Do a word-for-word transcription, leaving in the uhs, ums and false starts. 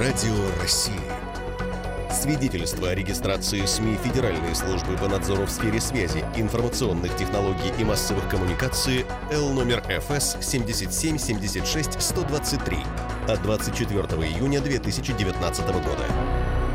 Радио России. Свидетельство о регистрации СМИ Федеральной службы по надзору в сфере связи, информационных технологий и массовых коммуникаций Л номер Ф С семь семь семь шесть сто двадцать три от двадцать четвёртого июня две тысячи девятнадцатого года.